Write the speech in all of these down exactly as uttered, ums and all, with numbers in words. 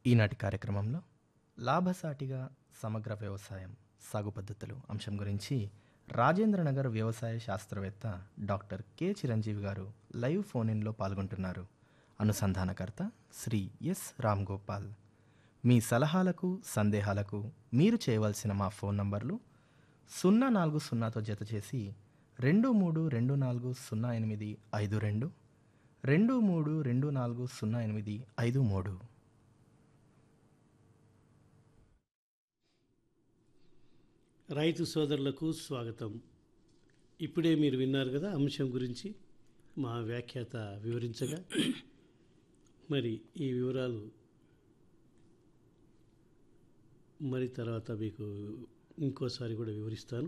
ఈనాటి కార్యక్రమంలో లాభసాటిగా సమగ్ర వ్యవసాయం సాగు పద్ధతులు అంశం గురించి రాజేంద్రనగర్ వ్యవసాయ శాస్త్రవేత్త డాక్టర్ కె చిరంజీవి గారు లైవ్ ఫోన్ ఇన్లో పాల్గొంటున్నారు. అనుసంధానకర్త శ్రీ ఎస్ రామ్ గోపాల్. మీ సలహాలకు సందేహాలకు మీరు చేయవలసిన మా ఫోన్ నంబర్లు సున్నా నాలుగు సున్నాతో జత చేసి రెండు మూడు రెండు నాలుగు సున్నా ఎనిమిది ఐదు రెండు రెండు మూడు రెండు నాలుగు సున్నా ఎనిమిది ఐదు మూడు. రైతు సోదరులకు స్వాగతం. ఇప్పుడే మీరు విన్నారు కదా అంశం గురించి మా వ్యాఖ్యాత వివరించగా, మరి ఈ వివరాలు మరి తర్వాత మీకు ఇంకోసారి కూడా వివరిస్తాను.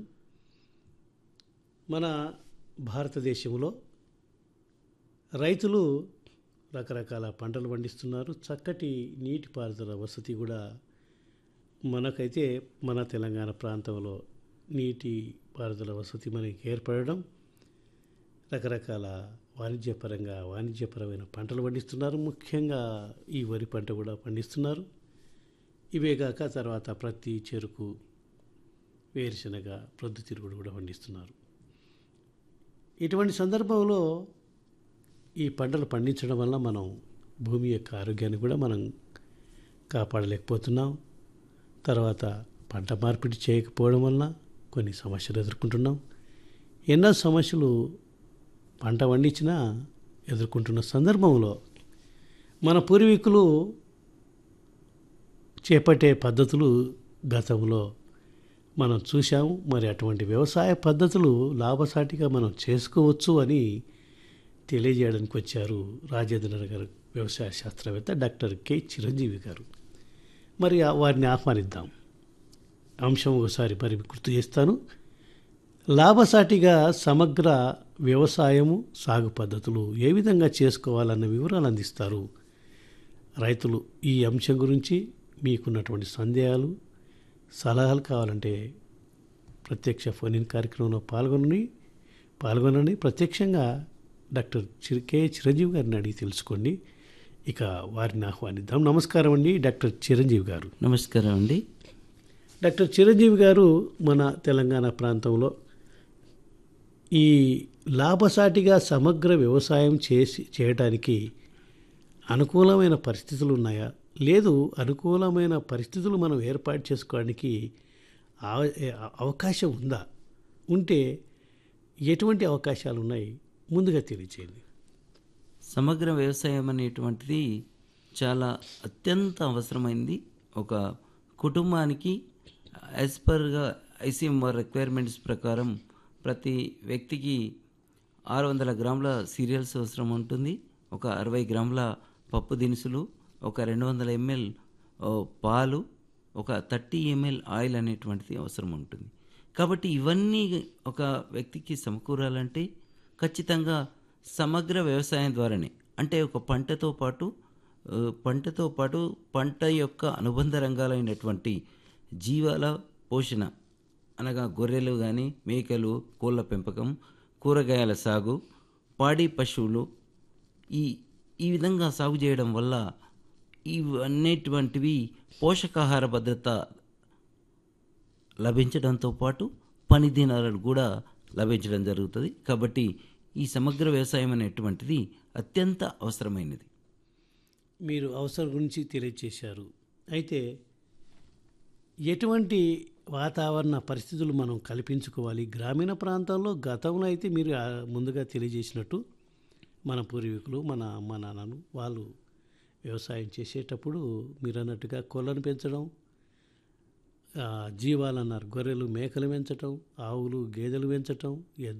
మన భారతదేశంలో రైతులు రకరకాల పంటలు పండిస్తున్నారు. చక్కటి నీటిపారుదల వసతి కూడా మనకైతే మన తెలంగాణ ప్రాంతంలో నీటి పారుదల వసతి మనకి ఏర్పడడం, రకరకాల వాణిజ్యపరంగా వాణిజ్యపరమైన పంటలు పండిస్తున్నారు. ముఖ్యంగా ఈ వరి పంట కూడా పండిస్తున్నారు. ఇవే కాక తర్వాత ప్రత్తి, చెరుకు, వేరుశనగ, ప్రొద్దుతిరుగుడు కూడా పండిస్తున్నారు. ఇటువంటి సందర్భంలో ఈ పంటలు పండించడం వల్ల మనం భూమి యొక్క ఆరోగ్యాన్ని కూడా మనం కాపాడలేకపోతున్నాం. తర్వాత పంట మార్పిడి చేయకపోవడం వలన కొన్ని సమస్యలు ఎదుర్కొంటున్నాం. ఎన్నో సమస్యలు పంట పండించినా ఎదుర్కొంటున్న సందర్భంలో మన పూర్వీకులు చేపట్టే పద్ధతులు గతంలో మనం చూసాము. మరి అటువంటి వ్యవసాయ పద్ధతులు లాభసాటిగా మనం చేసుకోవచ్చు అని తెలియజేయడానికి వచ్చారు రాజేంద్రనగర్ వ్యవసాయ శాస్త్రవేత్త డాక్టర్ కె చిరంజీవి గారు. మరి వారిని ఆహ్వానిద్దాం. అంశం ఒకసారి మరి గుర్తు చేస్తాను. లాభసాటిగా సమగ్ర వ్యవసాయము సాగు పద్ధతులు ఏ విధంగా చేసుకోవాలన్న వివరాలు అందిస్తారు రైతులు. ఈ అంశం గురించి మీకున్నటువంటి సందేహాలు, సలహాలు కావాలంటే ప్రత్యక్ష ఫోన్ ఇన్ కార్యక్రమంలో పాల్గొని పాల్గొనండి ప్రత్యక్షంగా డాక్టర్ కె చిరంజీవి గారిని అడిగి తెలుసుకోండి. ఇక వారిని ఆహ్వానిద్దాం. నమస్కారం అండి డాక్టర్ చిరంజీవి గారు. నమస్కారం అండి. డాక్టర్ చిరంజీవి గారు, మన తెలంగాణ ప్రాంతంలో ఈ లాభసాటిగా సమగ్ర వ్యవసాయం చేసి చేయడానికి అనుకూలమైన పరిస్థితులు ఉన్నాయా, లేదు అనుకూలమైన పరిస్థితులు మనం ఏర్పాటు చేసుకోవడానికి అవకాశం ఉందా, ఉంటే ఎటువంటి అవకాశాలు ఉన్నాయి ముందుగా తెలియచేయండి. సమగ్ర వ్యవసాయం అనేటువంటిది చాలా అత్యంత అవసరమైంది. ఒక కుటుంబానికి యాజ్ పర్గా ఐసీఎంఆర్ రిక్వైర్మెంట్స్ ప్రకారం ప్రతి వ్యక్తికి ఆరు వందల గ్రాముల సీరియల్స్ అవసరం ఉంటుంది. ఒక అరవై గ్రాముల పప్పు దినుసులు, ఒక రెండు వందల ఎంఎల్ పాలు, ఒక థర్టీ ఎంఎల్ ఆయిల్ అనేటువంటిది అవసరం ఉంటుంది. కాబట్టి ఇవన్నీ ఒక వ్యక్తికి సమకూరాలంటే ఖచ్చితంగా సమగ్ర వ్యవసాయం ద్వారానే, అంటే ఒక పంటతో పాటు పంటతో పాటు పంట యొక్క అనుబంధ రంగాలైనటువంటి జీవాల పోషణ, అనగా గొర్రెలు కానీ, మేకలు, కోళ్ళ పెంపకం, కూరగాయల సాగు, పాడి పశువులు, ఈ ఈ విధంగా సాగు చేయడం వల్ల ఇవన్నిటువంటివి పోషకాహార భద్రత లభించడంతో పాటు పని దినాలు కూడా లభించడం జరుగుతుంది. కాబట్టి ఈ సమగ్ర వ్యవసాయం అనేటువంటిది అత్యంత అవసరమైనది. మీరు అవసరం గురించి తెలియజేశారు. అయితే ఎటువంటి వాతావరణ పరిస్థితులు మనం కల్పించుకోవాలి గ్రామీణ ప్రాంతాల్లో? గతంలో అయితే మీరు ముందుగా తెలియజేసినట్టు మన పూర్వీకులు, మన అమ్మ నాన్నలు వాళ్ళు వ్యవసాయం చేసేటప్పుడు మీరు అన్నట్టుగా కోళ్ళను పెంచడం, జీవాలు అన్నారు, గొర్రెలు మేకలు పెంచటం, ఆవులు గేదెలు పెంచటం,